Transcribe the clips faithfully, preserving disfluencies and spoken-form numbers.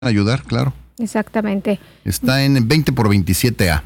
ayudar, claro. Exactamente. Está en veinte por veintisiete A.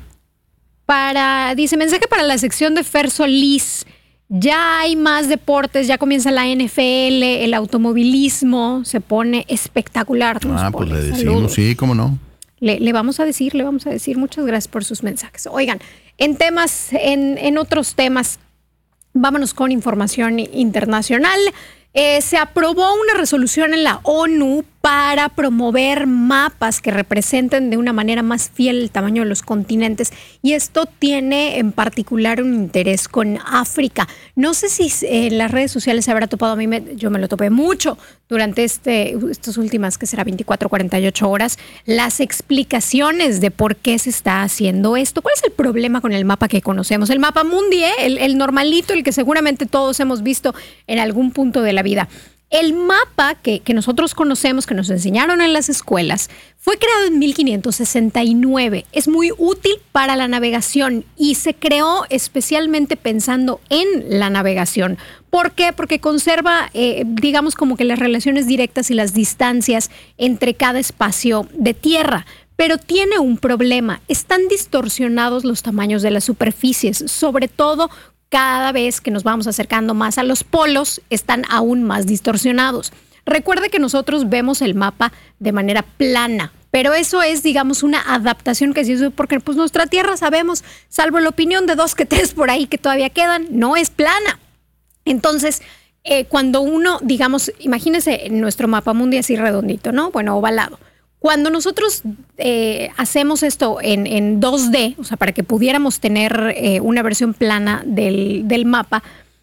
Para, dice, mensaje para la sección de Fer Solís. Ya hay más deportes, ya comienza la N F L, el automovilismo se pone espectacular. Ah, pues pone. le decimos, Saludos. sí, cómo no. Le, le vamos a decir, le vamos a decir. Muchas gracias por sus mensajes. Oigan, en temas, en, en otros temas, vámonos con información internacional. Eh, se aprobó una resolución en la ONU para promover mapas que representen de una manera más fiel el tamaño de los continentes, y esto tiene en particular un interés con África. No sé si en eh, las redes sociales se habrá topado, a mí me, yo me lo topé mucho durante este, estas últimas, que será veinticuatro, cuarenta y ocho horas, las explicaciones de por qué se está haciendo esto. ¿Cuál es el problema con el mapa que conocemos? El mapa mundi, ¿eh? el, el normalito, el que seguramente todos hemos visto en algún punto de la vida. El mapa que, que nosotros conocemos, que nos enseñaron en las escuelas, fue creado en mil quinientos sesenta y nueve. Es muy útil para la navegación y se creó especialmente pensando en la navegación. ¿Por qué? Porque conserva, eh, digamos, como que las relaciones directas y las distancias entre cada espacio de tierra. Pero tiene un problema. Están distorsionados los tamaños de las superficies, sobre todo cada vez que nos vamos acercando más a los polos, están aún más distorsionados. Recuerde que nosotros vemos el mapa de manera plana, pero eso es, digamos, una adaptación que se hizo porque pues nuestra Tierra, sabemos, salvo la opinión de dos que tres por ahí que todavía quedan, no es plana. Entonces, eh, cuando uno, digamos, imagínese nuestro mapa mundi así redondito, ¿no? Bueno, ovalado. Cuando nosotros eh, hacemos esto en, en dos D, o sea, para que pudiéramos tener eh, una versión plana del, del mapa,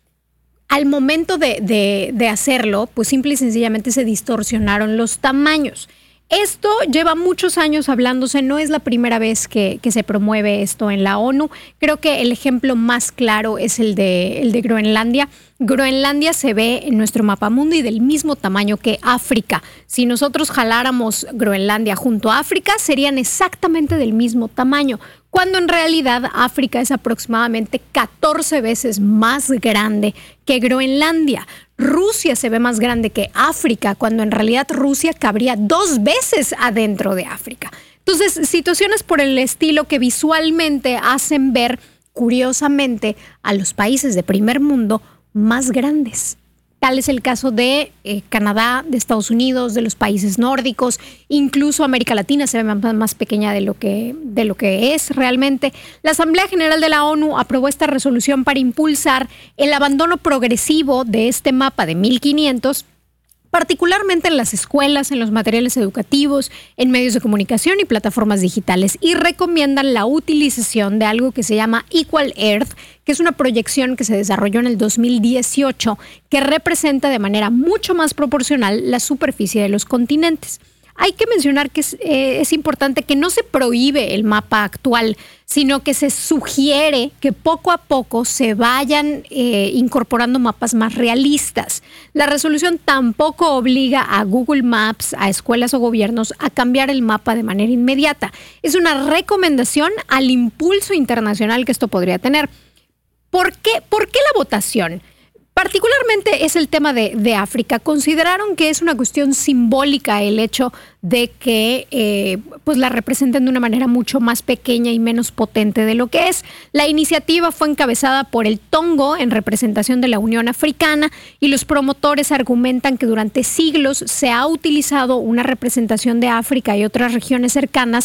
al momento de, de, de hacerlo, pues simple y sencillamente se distorsionaron los tamaños. Esto lleva muchos años hablándose, no es la primera vez que, que se promueve esto en la ONU. Creo que el ejemplo más claro es el de, el de Groenlandia. Groenlandia se ve en nuestro mapa mundi del mismo tamaño que África. Si nosotros jaláramos Groenlandia junto a África, serían exactamente del mismo tamaño, cuando en realidad África es aproximadamente catorce veces más grande que Groenlandia. Rusia se ve más grande que África, cuando en realidad Rusia cabría dos veces adentro de África. Entonces, situaciones por el estilo que visualmente hacen ver, curiosamente, a los países de primer mundo más grandes. Tal es el caso de eh, Canadá, de Estados Unidos, de los países nórdicos, incluso América Latina se ve más, más pequeña de lo que, de lo que es realmente. La Asamblea General de la ONU aprobó esta resolución para impulsar el abandono progresivo de este mapa de mil quinientos, particularmente en las escuelas, en los materiales educativos, en medios de comunicación y plataformas digitales, y recomiendan la utilización de algo que se llama Equal Earth, que es una proyección que se desarrolló en el dos mil dieciocho, que representa de manera mucho más proporcional la superficie de los continentes. Hay que mencionar que es, eh, es importante que no se prohíbe el mapa actual, sino que se sugiere que poco a poco se vayan eh, incorporando mapas más realistas. La resolución tampoco obliga a Google Maps, a escuelas o gobiernos a cambiar el mapa de manera inmediata. Es una recomendación al impulso internacional que esto podría tener. ¿Por qué, ¿Por qué la votación? Particularmente es el tema de, de África. Consideraron que es una cuestión simbólica el hecho de que eh, pues la representen de una manera mucho más pequeña y menos potente de lo que es. La iniciativa fue encabezada por el Tongo en representación de la Unión Africana, y los promotores argumentan que durante siglos se ha utilizado una representación de África y otras regiones cercanas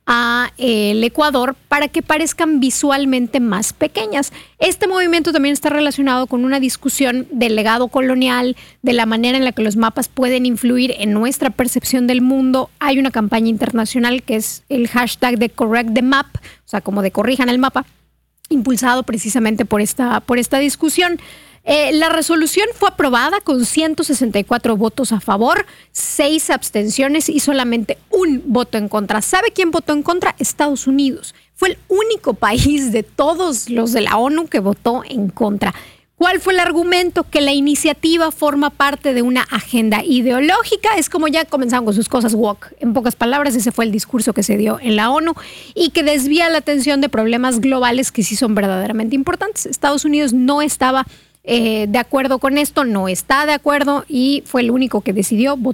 a eh, el Ecuador para que parezcan visualmente más pequeñas. Este movimiento también está relacionado con una discusión del legado colonial, de la manera en la que los mapas pueden influir en nuestra percepción del mundo. Hay una campaña internacional que es el hashtag de Correct the Map, o sea, como de corrijan el mapa, impulsado precisamente por esta, por esta discusión. Eh, la resolución fue aprobada con ciento sesenta y cuatro votos a favor, seis abstenciones y solamente un voto en contra. ¿Sabe quién votó en contra? Estados Unidos. Fue el único país de todos los de la ONU que votó en contra. ¿Cuál fue el argumento? Que la iniciativa forma parte de una agenda ideológica. Es como ya comenzaron con sus cosas woke. En pocas palabras, ese fue el discurso que se dio en la ONU, y que desvía la atención de problemas globales que sí son verdaderamente importantes. Estados Unidos no estaba Eh, de acuerdo con esto, no está de acuerdo, y fue el único que decidió votar